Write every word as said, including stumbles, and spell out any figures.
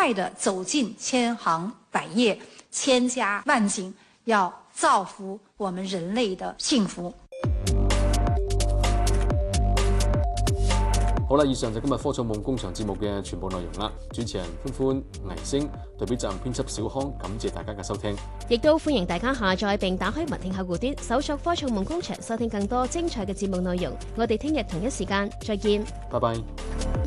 快地走進千行百業、千家萬景，要造福我們人類的幸福。 好啦，以上就今日科創夢工場節目嘅全部內容啦。主持人歡歡、倪星，代表責任編輯小康，感謝大家嘅收聽。 亦都歡迎大家下載並打開文聽客戶端，搜索科創夢工場，收聽更多精彩嘅節目內容。我哋聽日同一時間再見。 拜拜。